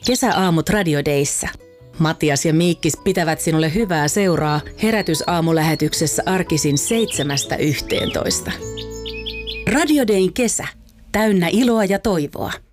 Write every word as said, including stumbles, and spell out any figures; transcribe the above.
Kesäaamut Radio Dayssä. Matias ja Miikkis pitävät sinulle hyvää seuraa herätysaamulähetyksessä arkisin seitsemästä yhteentoista. Radio Dayn kesä. Täynnä iloa ja toivoa.